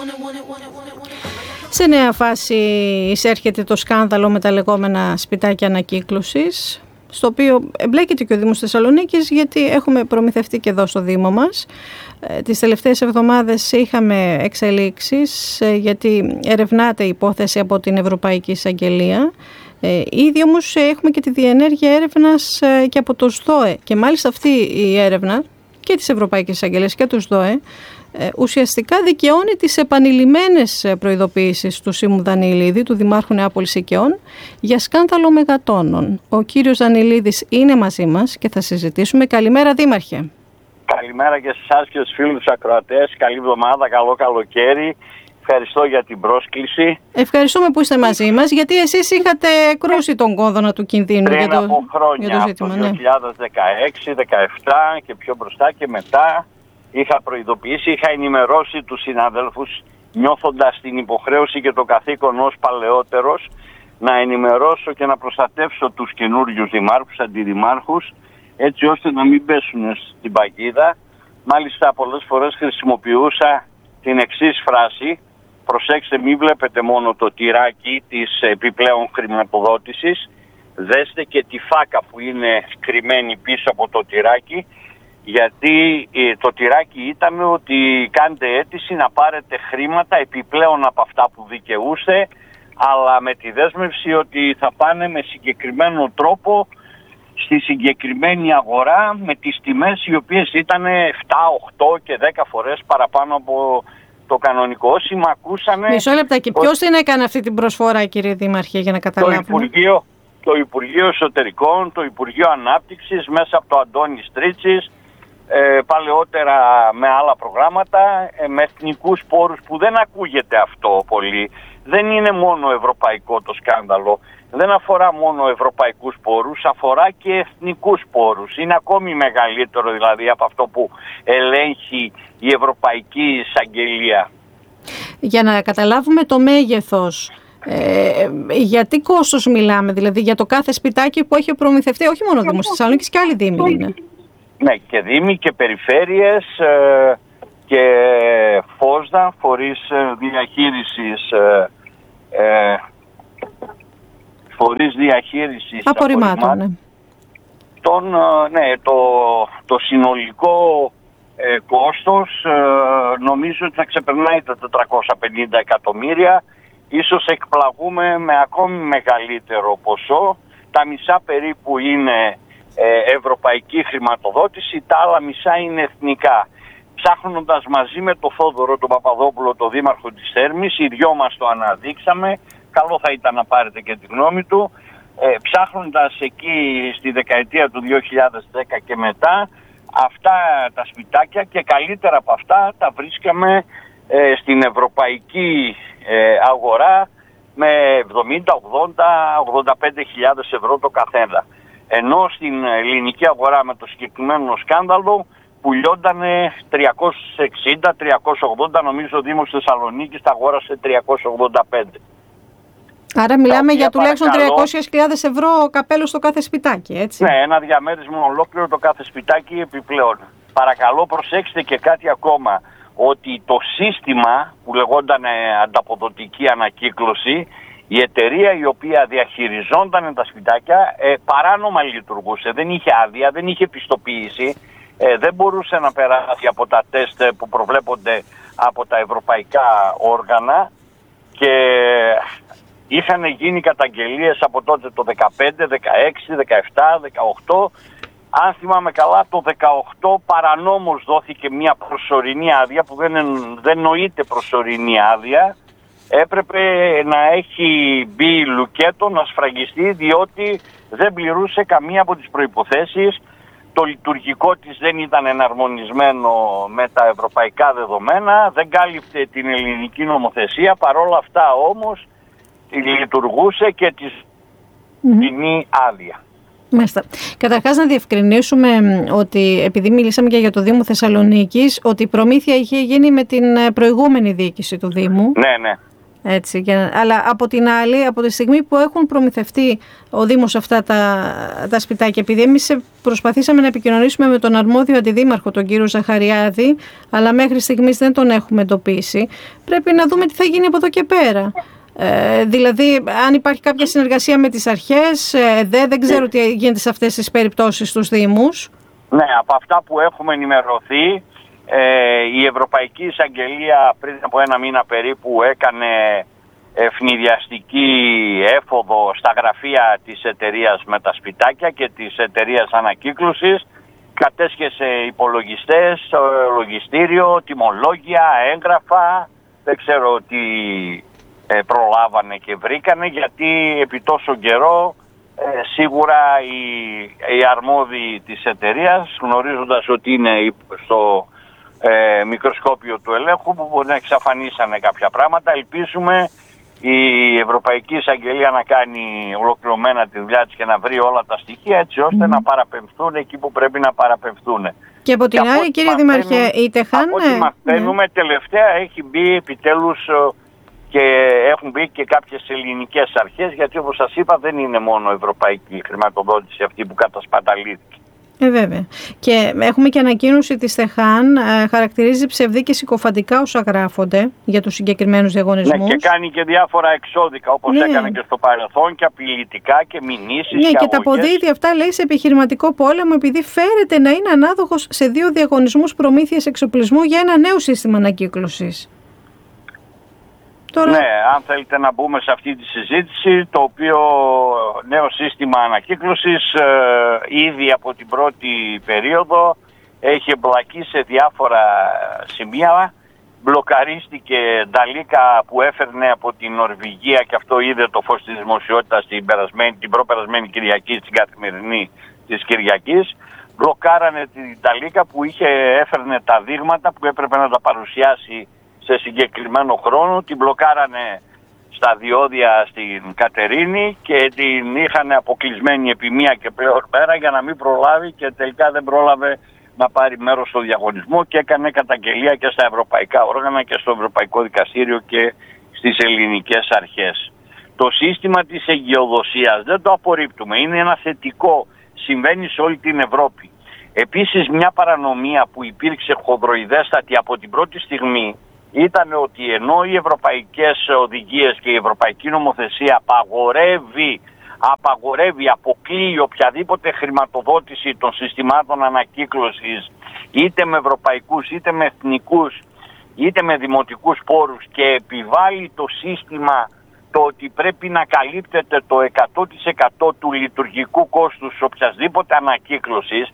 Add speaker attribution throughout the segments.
Speaker 1: Σε νέα φάση εισέρχεται το σκάνδαλο με τα λεγόμενα σπιτάκια ανακύκλωσης, στο οποίο εμπλέκεται και ο Δήμος Θεσσαλονίκης, γιατί έχουμε προμηθευτεί και εδώ στο Δήμο μας. Τις τελευταίες εβδομάδες είχαμε εξελίξεις, γιατί ερευνάται η υπόθεση από την Ευρωπαϊκή Εισαγγελία. Ήδη όμως έχουμε και τη διενέργεια έρευνας και από το ΣΔΟΕ, και μάλιστα αυτή η έρευνα και της Ευρωπαϊκής Εισαγγελίας και του ΣΔΟΕ ουσιαστικά δικαιώνει τις επανειλημμένες προειδοποιήσεις του Σίμου Δανεηλίδη, του Δημάρχου Νεάπολης Οικειών, για σκάνδαλο μεγατόνων. Ο κύριος Δανεηλίδης είναι μαζί μας και θα συζητήσουμε. Καλημέρα, Δήμαρχε.
Speaker 2: Καλημέρα και σε εσάς και στους φίλους ακροατές. Καλή εβδομάδα, καλό καλοκαίρι. Ευχαριστώ για την πρόσκληση.
Speaker 1: Ευχαριστούμε που είστε μαζί μας, γιατί εσείς είχατε κρούσει τον κόδωνα του κινδύνου
Speaker 2: πριν
Speaker 1: για
Speaker 2: από χρόνια,
Speaker 1: για το ζήτημα.
Speaker 2: Από το 2016, 2017 και πιο μπροστά και μετά, είχα προειδοποιήσει, είχα ενημερώσει τους συναδέλφους, νιώθοντας την υποχρέωση και το καθήκον ως παλαιότερος, να ενημερώσω και να προστατεύσω τους καινούριους δημάρχους, αντιδημάρχους, έτσι ώστε να μην πέσουν στην παγίδα. Μάλιστα πολλές φορές χρησιμοποιούσα την εξής φράση: προσέξτε, μην βλέπετε μόνο το τυράκι της επιπλέον χρηματοδότησης, δέστε και τη φάκα που είναι κρυμμένη πίσω από το τυράκι, γιατί το τυράκι ήταν ότι κάνετε αίτηση να πάρετε χρήματα επιπλέον από αυτά που δικαιούστε, αλλά με τη δέσμευση ότι θα πάνε με συγκεκριμένο τρόπο στη συγκεκριμένη αγορά, με τις τιμές οι οποίες ήταν 7, 8 και 10 φορές παραπάνω από το κανονικό. Όσοι με ακούσανε...
Speaker 1: Μισό λεπτάκι, ποιος την έκανε αυτή την προσφορά, κύριε Δήμαρχε, για να καταλάβουμε?
Speaker 2: Το Υπουργείο Εσωτερικών, το Υπουργείο Ανάπτυξης, μέσα από το Αντώνη Στρίτσης, παλαιότερα με άλλα προγράμματα, με εθνικούς πόρους, που δεν ακούγεται αυτό πολύ. Δεν είναι μόνο ευρωπαϊκό το σκάνδαλο. Δεν αφορά μόνο ευρωπαϊκούς πόρους, αφορά και εθνικούς πόρους. Είναι ακόμη μεγαλύτερο δηλαδή από αυτό που ελέγχει η Ευρωπαϊκή Εισαγγελία.
Speaker 1: Για να καταλάβουμε το μέγεθος, γιατί κόστος μιλάμε, δηλαδή για το κάθε σπιτάκι που έχει προμηθευτεί, όχι μόνο ο Δήμος Θεσσαλονίκης, και άλλοι δήμοι είναι?
Speaker 2: Ναι, και δήμοι και περιφέρειες και φόσδα, φορείς διαχείρισης
Speaker 1: απορριμμάτων.
Speaker 2: Ναι. Το συνολικό κόστος νομίζω ότι θα ξεπερνάει τα 450 εκατομμύρια. Ίσως εκπλαγούμε με ακόμη μεγαλύτερο ποσό. Τα μισά περίπου είναι ευρωπαϊκή χρηματοδότηση, τα άλλα μισά είναι εθνικά. Ψάχνοντας μαζί με τον Θόδωρο τον Παπαδόπουλο, τον δήμαρχο της Θέρμης, οι δυο μας το αναδείξαμε, καλό θα ήταν να πάρετε και τη γνώμη του, ψάχνοντας εκεί στη δεκαετία του 2010 και μετά αυτά τα σπιτάκια, και καλύτερα από αυτά τα βρίσκαμε στην ευρωπαϊκή αγορά με 70, 80, 85.000 ευρώ το καθένα. Ενώ στην ελληνική αγορά με το συγκεκριμένο σκάνδαλο πουλιόντανε 360-380, νομίζω ο Δήμος Θεσσαλονίκης τα αγόρασε 385.
Speaker 1: Άρα μιλάμε για τουλάχιστον 300.000 ευρώ καπέλο στο κάθε σπιτάκι, έτσι?
Speaker 2: Ναι, ένα διαμέρισμα ολόκληρο το κάθε σπιτάκι επιπλέον. Παρακαλώ προσέξτε και κάτι ακόμα, ότι το σύστημα που λεγόταν ανταποδοτική ανακύκλωση, η εταιρεία η οποία διαχειριζόταν τα σπιτάκια παράνομα λειτουργούσε, δεν είχε άδεια, δεν είχε πιστοποίηση, δεν μπορούσε να περάσει από τα τεστ που προβλέπονται από τα ευρωπαϊκά όργανα, και είχαν γίνει καταγγελίες από τότε το 15, 16, 17, 18. Αν θυμάμαι καλά, το 18 παρανόμως δόθηκε μια προσωρινή άδεια, που δεν νοείται προσωρινή άδεια. Έπρεπε να έχει μπει λουκέτο, να σφραγιστεί, διότι δεν πληρούσε καμία από τις προϋποθέσεις. Το λειτουργικό της δεν ήταν εναρμονισμένο με τα ευρωπαϊκά δεδομένα, δεν κάλυπτε την ελληνική νομοθεσία. Παρόλα αυτά όμως λειτουργούσε και της δίνει άδεια.
Speaker 1: Μάλιστα. Καταρχάς να διευκρινίσουμε ότι, επειδή μιλήσαμε και για το Δήμο Θεσσαλονίκης, ότι η προμήθεια είχε γίνει με την προηγούμενη διοίκηση του Δήμου.
Speaker 2: Ναι, ναι.
Speaker 1: Έτσι, αλλά από την άλλη, από τη στιγμή που έχουν προμηθευτεί ο Δήμος αυτά τα σπιτάκια, επειδή εμείς προσπαθήσαμε να επικοινωνήσουμε με τον αρμόδιο αντιδήμαρχο, τον κύριο Ζαχαριάδη, αλλά μέχρι στιγμής δεν τον έχουμε εντοπίσει, πρέπει να δούμε τι θα γίνει από εδώ και πέρα. Δηλαδή, αν υπάρχει κάποια συνεργασία με τις αρχές, δεν ξέρω τι γίνεται σε αυτές τις περιπτώσεις στους Δήμους.
Speaker 2: Ναι, από αυτά που έχουμε ενημερωθεί, η Ευρωπαϊκή Εισαγγελία πριν από 1 μήνα περίπου έκανε ευνηδιαστική έφοδο στα γραφεία της εταιρείας με τα σπιτάκια και της εταιρείας ανακύκλωσης, κατέσχεσε υπολογιστές, λογιστήριο, τιμολόγια, έγγραφα, δεν ξέρω τι προλάβανε και βρήκανε, γιατί επί τόσο καιρό σίγουρα οι αρμόδιοι της εταιρείας, γνωρίζοντας ότι είναι στο μικροσκόπιο του ελέγχου, που μπορεί να εξαφανίσανε κάποια πράγματα. Ελπίζουμε η Ευρωπαϊκή Εισαγγελία να κάνει ολοκληρωμένα τη δουλειά της και να βρει όλα τα στοιχεία, έτσι ώστε να παραπεμφθούν εκεί που πρέπει να παραπεμφθούν.
Speaker 1: Και από την άλλη, κύριε Δήμαρχε, η Τεχάν...
Speaker 2: Από ό,τι μαθαίνουμε, τελευταία έχει μπει επιτέλους και έχουν μπει και κάποιες ελληνικές αρχές, γιατί όπως σας είπα δεν είναι μόνο ευρωπαϊκή χρηματοδότηση αυτή που κατασπαταλήθηκε.
Speaker 1: Βέβαια. Και έχουμε και ανακοίνωση της Τεχάν, χαρακτηρίζει ψευδή και συκοφαντικά όσα γράφονται για τους συγκεκριμένους διαγωνισμούς.
Speaker 2: Ναι, και κάνει και διάφορα εξώδικα, όπως έκανε και στο παρελθόν, και απειλητικά και μηνύσεις.
Speaker 1: Ναι, και τα αποδίδει αυτά, λέει, σε επιχειρηματικό πόλεμο, επειδή φέρεται να είναι ανάδοχος σε 2 διαγωνισμούς προμήθειας εξοπλισμού για ένα νέο σύστημα ανακύκλωσης. Τώρα... Ναι,
Speaker 2: αν θέλετε να μπούμε σε αυτή τη συζήτηση, το οποίο νέο σύστημα ανακύκλωσης ήδη από την πρώτη περίοδο έχει εμπλακεί σε διάφορα σημεία. Μπλοκαρίστηκε νταλίκα που έφερνε από την Νορβηγία, και αυτό είδε το φως της δημοσιότητας την προπερασμένη Κυριακή, στην Καθημερινή της Κυριακής. Μπλοκάρανε την νταλίκα που έφερνε τα δείγματα που έπρεπε να τα παρουσιάσει σε συγκεκριμένο χρόνο. Την μπλοκάρανε στα διόδια στην Κατερίνη και την είχαν αποκλεισμένη επί 1 και πλέον μέρα για να μην προλάβει, και τελικά δεν πρόλαβε να πάρει μέρος στο διαγωνισμό και έκανε καταγγελία και στα ευρωπαϊκά όργανα και στο Ευρωπαϊκό Δικαστήριο και στις ελληνικές αρχές. Το σύστημα της εγκυοδοσίας δεν το απορρίπτουμε, είναι ένα θετικό, συμβαίνει σε όλη την Ευρώπη. Επίσης, μια παρανομία που υπήρξε χονδροειδέστατη από την πρώτη στιγμή ήταν ότι ενώ οι ευρωπαϊκές οδηγίες και η ευρωπαϊκή νομοθεσία απαγορεύει, αποκλείει οποιαδήποτε χρηματοδότηση των συστημάτων ανακύκλωσης, είτε με ευρωπαϊκούς, είτε με εθνικούς, είτε με δημοτικούς πόρους, και επιβάλλει το σύστημα το ότι πρέπει να καλύπτεται το 100% του λειτουργικού κόστους οποιασδήποτε ανακύκλωσης,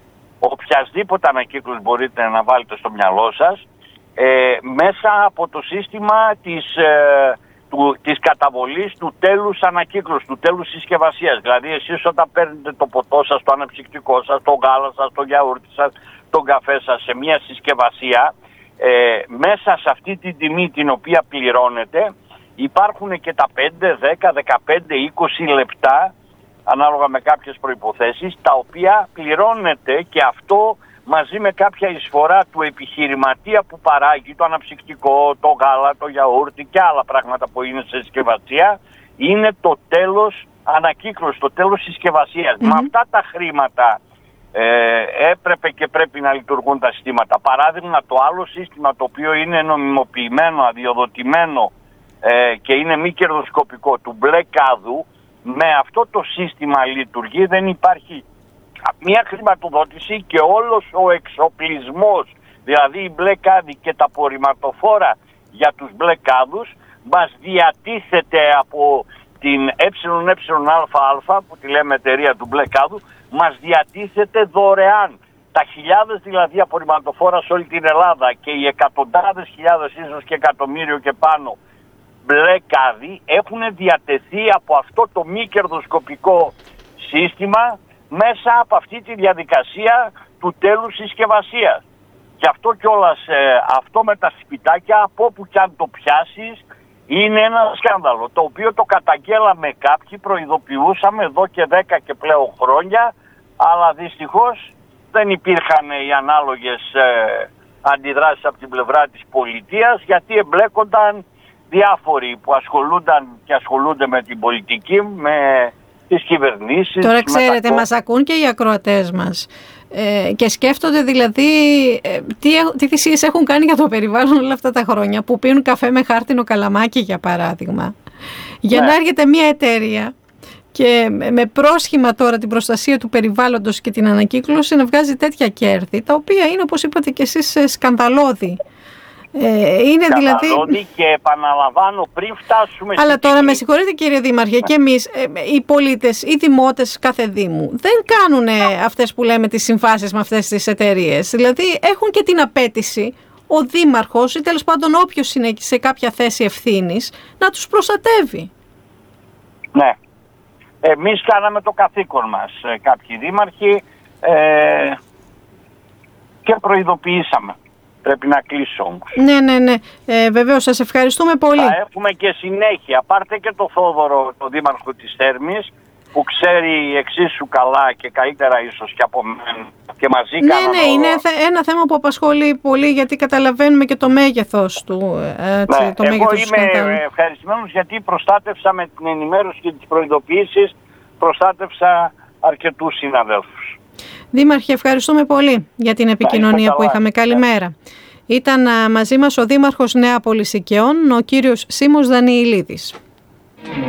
Speaker 2: μπορείτε να βάλετε στο μυαλό σας, μέσα από το σύστημα της καταβολής του τέλους ανακύκλωσης, του τέλους συσκευασίας. Δηλαδή εσείς όταν παίρνετε το ποτό σας, το αναψυκτικό σας, το γάλα σας, το γιαούρτι σας, τον καφέ σας σε μια συσκευασία, μέσα σε αυτή την τιμή την οποία πληρώνετε υπάρχουν και τα 5, 10, 15, 20 λεπτά, ανάλογα με κάποιες προϋποθέσεις, τα οποία πληρώνετε, και αυτό μαζί με κάποια εισφορά του επιχειρηματία που παράγει το αναψυκτικό, το γάλα, το γιαούρτι και άλλα πράγματα που είναι σε συσκευασία, είναι το τέλος ανακύκλωσης, το τέλος συσκευασίας. Με αυτά τα χρήματα έπρεπε και πρέπει να λειτουργούν τα συστήματα. Παράδειγμα, το άλλο σύστημα, το οποίο είναι νομιμοποιημένο, αδειοδοτημένο και είναι μη κερδοσκοπικό, του μπλε κάδου, με αυτό το σύστημα λειτουργεί, δεν υπάρχει μια χρηματοδότηση, και όλος ο εξοπλισμός, δηλαδή η μπλε κάδη και τα απορριμματοφόρα για τους μπλε κάδους, μας διατίθεται από την ΕΕΑ, που τη λέμε εταιρεία του μπλε κάδου, μας διατίθεται δωρεάν. Τα χιλιάδες δηλαδή απορριμματοφόρα σε όλη την Ελλάδα και οι εκατοντάδες χιλιάδες, ίσως και εκατομμύριο και πάνω, μπλε κάδι έχουν διατεθεί από αυτό το μη κερδοσκοπικό σύστημα μέσα από αυτή τη διαδικασία του τέλους συσκευασίας. Και αυτό κιόλας, αυτό με τα σπιτάκια, από όπου κι αν το πιάσεις, είναι ένα σκάνδαλο, το οποίο το καταγγέλαμε κάποιοι, προειδοποιούσαμε εδώ και 10 και πλέον χρόνια, αλλά δυστυχώς δεν υπήρχαν οι ανάλογες αντιδράσεις από την πλευρά της πολιτείας, γιατί εμπλέκονταν διάφοροι που ασχολούνταν και ασχολούνται με την πολιτική, με τις κυβερνήσεις.
Speaker 1: Τώρα ξέρετε, μας ακούν και οι ακροατές μας και σκέφτονται δηλαδή τι θυσίες έχουν κάνει για το περιβάλλον όλα αυτά τα χρόνια, που πίνουν καφέ με χάρτινο καλαμάκι, για παράδειγμα, για να έρχεται μια εταιρεία και με πρόσχημα τώρα την προστασία του περιβάλλοντος και την ανακύκλωση να βγάζει τέτοια κέρδη, τα οποία είναι, όπως είπατε και εσείς, σκανδαλώδη. Είναι δηλαδή...
Speaker 2: και επαναλαμβάνω, πριν φτάσουμε...
Speaker 1: Αλλά τώρα με συγχωρείτε κύριε Δήμαρχε, και εμείς οι πολίτες, οι δημότες κάθε δήμου δεν κάνουν αυτές που λέμε τις συμφάσεις με αυτές τις εταιρείες. Δηλαδή έχουν και την απέτηση ο δήμαρχος ή τέλος πάντων όποιος είναι σε κάποια θέση ευθύνης να τους προστατεύει.
Speaker 2: Ναι. Εμείς κάναμε το καθήκον μας, κάποιοι δήμαρχοι, και προειδοποιήσαμε. Πρέπει να κλείσω όμως.
Speaker 1: Ναι. Βεβαίως, σας ευχαριστούμε πολύ.
Speaker 2: Θα έχουμε και συνέχεια. Πάρτε και το Θόδωρο, το δήμαρχο της Θέρμης, που ξέρει εξίσου καλά και καλύτερα ίσως και από μένα. Και μαζί
Speaker 1: ναι, είναι ένα θέμα που απασχολεί πολύ, γιατί καταλαβαίνουμε και το μέγεθος του. Το
Speaker 2: εγώ είμαι ευχαριστημένος γιατί προστάτευσα με την ενημέρωση και τις προειδοποιήσεις, προστάτευσα αρκετούς συναδέλφους.
Speaker 1: Δήμαρχε, ευχαριστούμε πολύ για την επικοινωνία που είχαμε. Καλημέρα. Ήταν μαζί μας ο Δήμαρχος Νεάπολης Οικειών, ο κύριος Σίμος Δανιηλίδης.